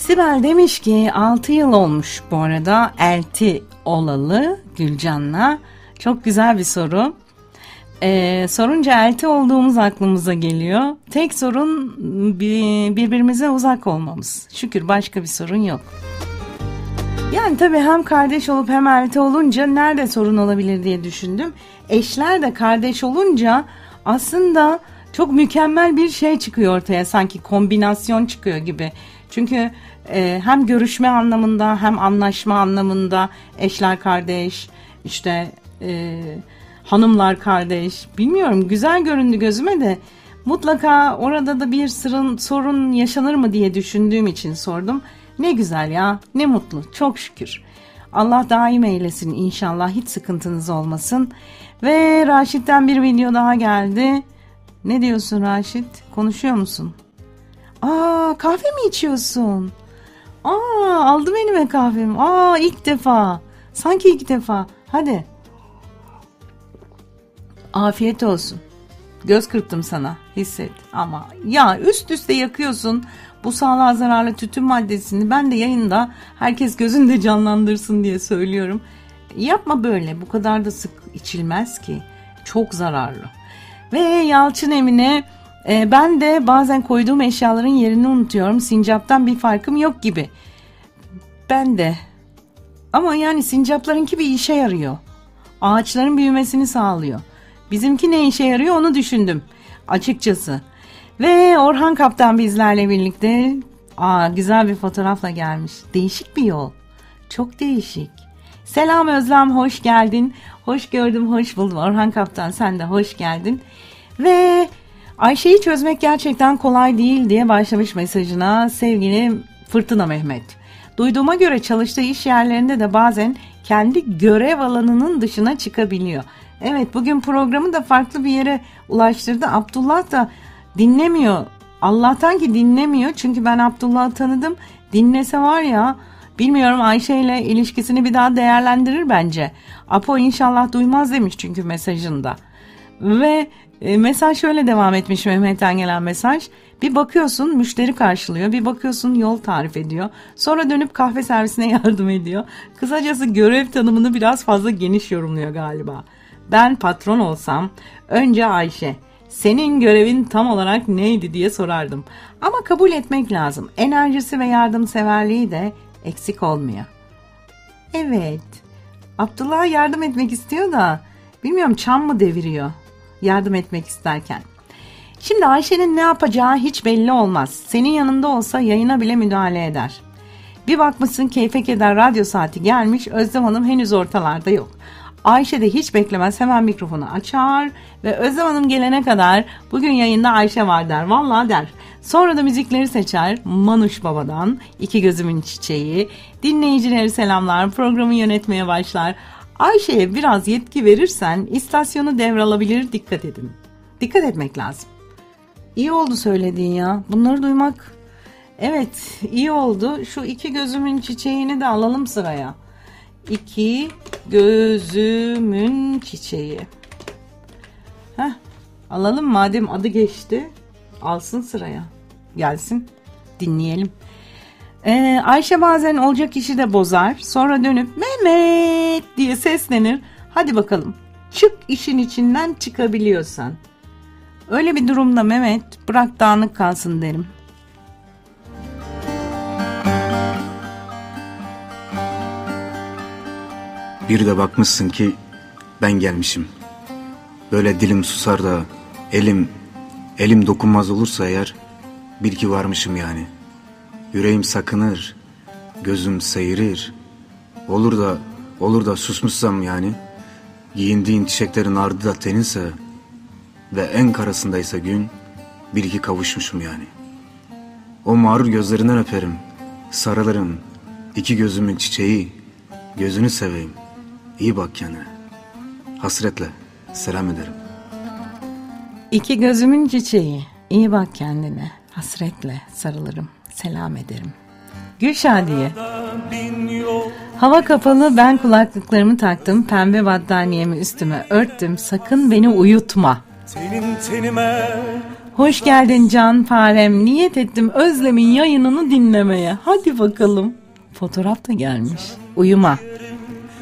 Sibel demiş ki 6 yıl olmuş bu arada elti olalı Gülcan'la. Çok güzel bir soru. Sorunca elti olduğumuz aklımıza geliyor. Tek sorun birbirimize uzak olmamız. Şükür başka bir sorun yok. Yani tabii hem kardeş olup hem elti olunca nerede sorun olabilir diye düşündüm. Eşler de kardeş olunca aslında çok mükemmel bir şey çıkıyor ortaya. Sanki kombinasyon çıkıyor gibi. Çünkü hem görüşme anlamında hem anlaşma anlamında eşler kardeş, işte hanımlar kardeş. Bilmiyorum, güzel göründü gözüme de mutlaka orada da bir sorun yaşanır mı diye düşündüğüm için sordum. Ne güzel ya, ne mutlu, çok şükür. Allah daim eylesin inşallah, hiç sıkıntınız olmasın. Ve Raşit'ten bir video daha geldi. Ne diyorsun Raşit? Konuşuyor musun? Kahve mi içiyorsun? Aldım elime kahvemi. İlk defa. Sanki ilk defa. Hadi. Afiyet olsun. Göz kırptım sana. Hisset. Ama ya üst üste yakıyorsun bu sağlığa zararlı tütün maddesini. Ben de yayında herkes gözünde canlandırsın diye söylüyorum. Yapma böyle. Bu kadar da sık içilmez ki. Çok zararlı. Ve Yalçın Emine, ben de bazen koyduğum eşyaların yerini unutuyorum. Sincaptan bir farkım yok gibi. Ben de. Ama yani sincaplarınki bir işe yarıyor. Ağaçların büyümesini sağlıyor. Bizimki ne işe yarıyor onu düşündüm açıkçası. Ve Orhan Kaptan bizlerle birlikte güzel bir fotoğrafla gelmiş. Değişik bir yol. Çok değişik. Selam Özlem, hoş geldin. Hoş gördüm, hoş buldum. Orhan Kaptan, sen de hoş geldin. Ve Ayşe'yi çözmek gerçekten kolay değil diye başlamış mesajına sevgili Fırtına Mehmet. Duyduğuma göre çalıştığı iş yerlerinde de bazen kendi görev alanının dışına çıkabiliyor. Evet, bugün programı da farklı bir yere ulaştırdı. Abdullah da dinlemiyor. Allah'tan ki dinlemiyor. Çünkü ben Abdullah'ı tanıdım. Dinlese var ya, bilmiyorum, Ayşe ile ilişkisini bir daha değerlendirir bence. Apo inşallah duymaz demiş çünkü mesajında. Ve mesaj şöyle devam etmiş, Mehmet'ten gelen mesaj. Bir bakıyorsun müşteri karşılıyor, bir bakıyorsun yol tarif ediyor. Sonra dönüp kahve servisine yardım ediyor. Kısacası görev tanımını biraz fazla geniş yorumluyor galiba. Ben patron olsam önce Ayşe, senin görevin tam olarak neydi diye sorardım. Ama kabul etmek lazım. Enerjisi ve yardımseverliği de eksik olmuyor. Evet. Abdullah'a yardım etmek istiyor da bilmiyorum, çam mı deviriyor yardım etmek isterken. Şimdi Ayşe'nin ne yapacağı hiç belli olmaz. Senin yanında olsa yayına bile müdahale eder. Bir bakmışsın keyfe keder radyo saati gelmiş, Özlem Hanım henüz ortalarda yok. Ayşe de hiç beklemez hemen mikrofonu açar ve Özlem Hanım gelene kadar bugün yayında Ayşe var der. Vallahi der. Sonra da müzikleri seçer. Manuş Baba'dan İki Gözümün Çiçeği. Dinleyicileri selamlar. Programı yönetmeye başlar. Ayşe'ye biraz yetki verirsen istasyonu devralabilir, dikkat edin. Dikkat etmek lazım. İyi oldu söylediğin ya. Bunları duymak, evet, iyi oldu. Şu İki Gözümün Çiçeğini de alalım sıraya. İki Gözümün Çiçeği. Alalım madem adı geçti. Alsın sıraya. Gelsin. Dinleyelim. Ayşe bazen olacak işi de bozar. Sonra dönüp Mehmet diye seslenir. Hadi bakalım. Çık işin içinden çıkabiliyorsan. Öyle bir durumda Mehmet bırak dağınık kalsın derim. Bir de bakmışsın ki ben gelmişim. Böyle dilim susar da elim dokunmaz olursa eğer bil ki varmışım yani. Yüreğim sakınır, gözüm seyirir. Olur da susmuşsam yani. Giyindiğin çiçeklerin ardı da teninse ve en karasındaysa gün, bil ki kavuşmuşum yani. O mağrur gözlerinden öperim, sarılırım. İki gözümün çiçeği, gözünü seveyim. İyi bak kendine. Hasretle selam ederim. İki gözümün çiçeği, iyi bak kendine. Hasretle sarılırım, selam ederim. Gülşadiye. Hava kapalı, ben kulaklıklarımı taktım, pembe battaniyemi üstüme örttüm, sakın beni uyutma. Hoş geldin can farem. Niyet ettim Özlem'in yayınını dinlemeye. Hadi bakalım. Fotoğraf da gelmiş. Uyuma.